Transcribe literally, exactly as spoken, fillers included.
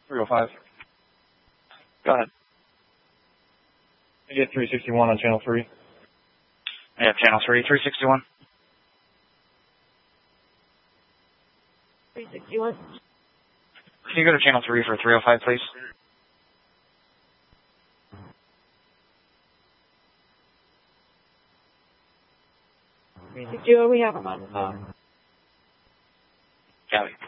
three oh five. Go ahead. I get three sixty-one on channel three. I have channel three, three sixty-one. three sixty-one. Can you go to channel three for three oh five, please? three sixty-one, we have him on the phone. Copy.